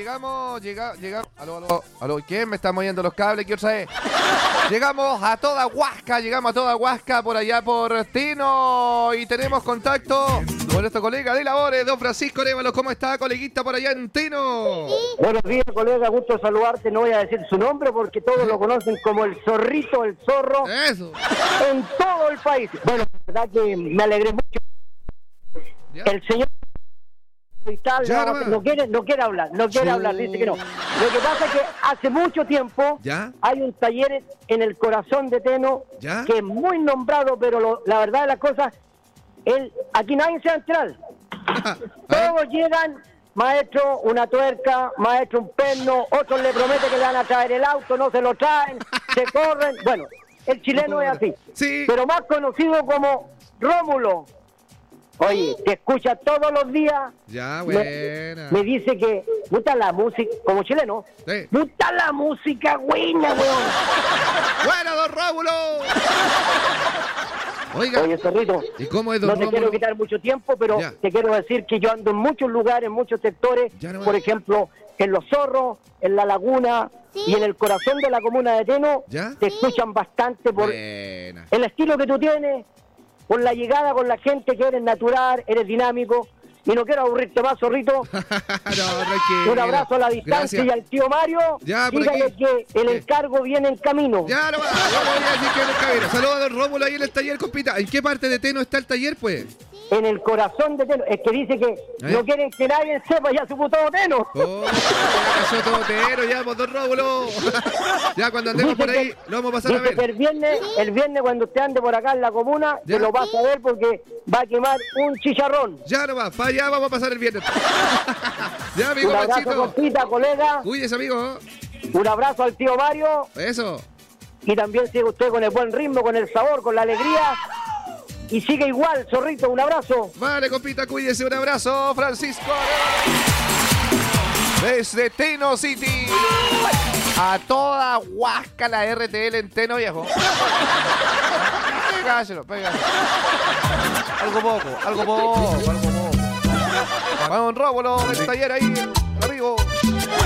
llegamos. Aló, ¿quién me está moviendo los cables? ¿Qué otra vez? Llegamos a toda Huasca, por allá por Teno, y tenemos contacto con nuestro colega de labores, don Francisco Arévalo. ¿Cómo está, coleguita, por allá en Teno? Buenos días, colega, gusto saludarte. No voy a decir su nombre porque todos lo conocen como el Zorrito, el Zorro. Eso. En todo el país. Bueno, la verdad que me alegré mucho. ¿Ya? El señor y tal, Ya, no quiere hablar, dice que no. Lo que pasa es que hace mucho tiempo ¿Ya? hay un taller en el corazón de Teno ¿Ya? que es muy nombrado, pero la verdad de las cosas, aquí nadie se va a entrar. Todos llegan, maestro, una tuerca, maestro, un perno, otros le prometen que le van a traer el auto, no se lo traen, se corren. Bueno, el chileno es así. Sí. Pero más conocido como Rómulo. Oye, te escucha todos los días. Ya, buena. Me dice que gusta la música, como chileno. Sí. Gusta la música buena, weón. ¡Bueno, don Rómulo! Oiga, Oye, Zorrito, ¿y cómo es don no te Rómulo? quiero quitar mucho tiempo, pero Ya. te quiero decir que yo ando en muchos lugares, en muchos sectores, Ya no por va. ejemplo, en Los Zorros, en La Laguna y en el corazón de la comuna de Teno, ¿Ya? te escuchan bastante por Buena. el estilo que tú tienes, por la llegada con la gente, que eres natural, eres dinámico. Y no quiero aburrirte más, Zorrito. No, tranquilo. Un abrazo a la distancia. Gracias. Y al tío Mario, Ya, por dígale aquí. que el encargo viene en camino. Ya, no va, yo le voy a decir que en el cabero. Saludos a don Rómulo ahí en el taller, compita. ¿En qué parte de Teno está el taller, pues? En el corazón de Teno. Es que dice que no quieren que nadie sepa, ya supo todo Teno. Oh, ya pasó todo Teno, ya, pues, don Rómulo. Ya, cuando andemos por ahí, lo vamos a pasar a Dice ver. que el viernes cuando usted ande por acá en la comuna, Ya. se lo vas a ver porque va a quemar un chicharrón. Ya no va, para allá vamos a pasar el viernes. Ya, amigo Un abrazo, Panchito. compita, colega. Cuídese, amigo. Un abrazo al tío Mario. Eso. Y también sigue usted con el buen ritmo, con el sabor, con la alegría. Y sigue igual, Zorrito, un abrazo. Vale, compita, cuídese. Un abrazo, Francisco. Desde Teno City. A toda Huasca la RTL en Teno, viejo. Pégáselo. Algo poco. Vamos, Rómulo, el taller ahí, amigo.